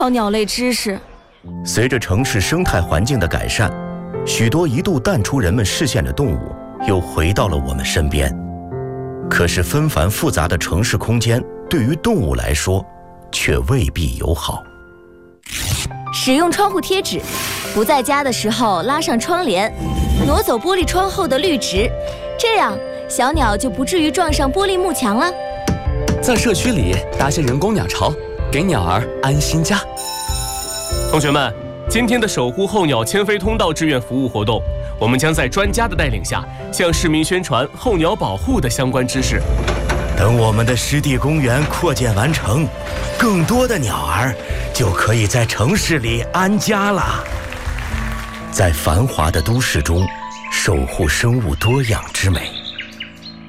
鸟类知识。 随着城市生态环境的改善，许多一度淡出人们视线的动物又回到了我们身边。可是纷繁复杂的城市空间对于动物来说却未必友好。 使用窗户贴纸，不在家的时候拉上窗帘，挪走玻璃窗后的绿植，这样小鸟就不至于撞上玻璃幕墙了。 在社区里搭些人工鸟巢，给鸟儿安心家。 同学们，今天的守护候鸟迁飞通道志愿服务活动，我们将在专家的带领下，向市民宣传候鸟保护的相关知识。 等我们的湿地公园扩建完成，更多的鸟儿就可以在城市里安家了。在繁华的都市中，守护生物多样之美。